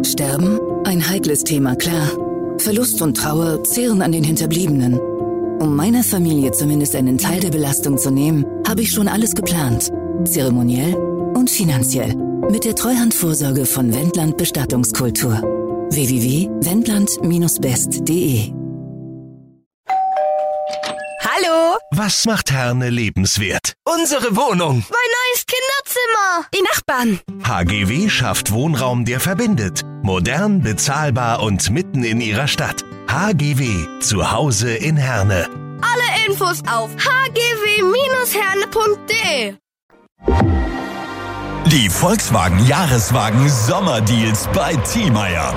Sterben? Ein heikles Thema, klar. Verlust und Trauer zehren an den Hinterbliebenen. Um meiner Familie zumindest einen Teil der Belastung zu nehmen, habe ich schon alles geplant. Zeremoniell und finanziell. Mit der Treuhandvorsorge von Wendland Bestattungskultur. www.wendland-best.de. Hallo? Was macht Herne lebenswert? Unsere Wohnung. Mein neues Kinderzimmer. Die Nachbarn. HGW schafft Wohnraum, der verbindet. Modern, bezahlbar und mitten in ihrer Stadt. HGW, zu Hause in Herne. Alle Infos auf hgw-herne.de. Die Volkswagen Jahreswagen Sommerdeals bei Thiemeyer.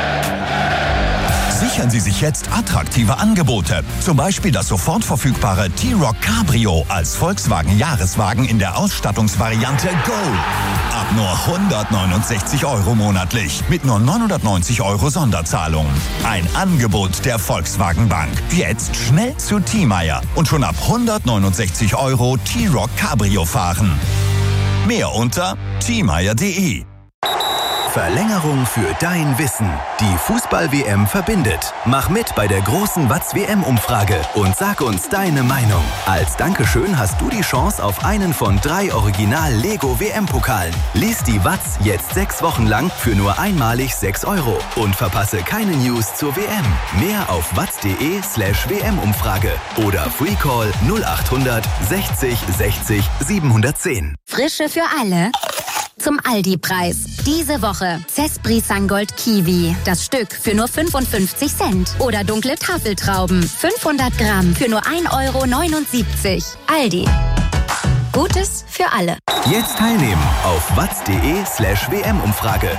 Sichern Sie sich jetzt attraktive Angebote. Zum Beispiel das sofort verfügbare T-Roc Cabrio als Volkswagen Jahreswagen in der Ausstattungsvariante Gold. Ab nur 169 € monatlich mit nur 990 € Sonderzahlung. Ein Angebot der Volkswagen Bank. Jetzt schnell zu Thiemeyer und schon ab 169 € T-Roc Cabrio fahren. Mehr unter thiemeyer.de. Verlängerung für dein Wissen. Die Fußball-WM verbindet. Mach mit bei der großen Watz-WM-Umfrage und sag uns deine Meinung. Als Dankeschön hast du die Chance auf einen von 3 Original-Lego-WM-Pokalen. Lies die Watz jetzt 6 Wochen lang für nur einmalig 6 € und verpasse keine News zur WM. Mehr auf watz.de/WM-Umfrage oder Freecall 0800 60 60 710. Frische für alle. Zum Aldi-Preis. Diese Woche Cespri Sangold Kiwi. Das Stück für nur 55 Cent. Oder dunkle Tafeltrauben. 500 Gramm für nur 1,79 €. Aldi. Gutes für alle. Jetzt teilnehmen auf watz.de/WM-Umfrage.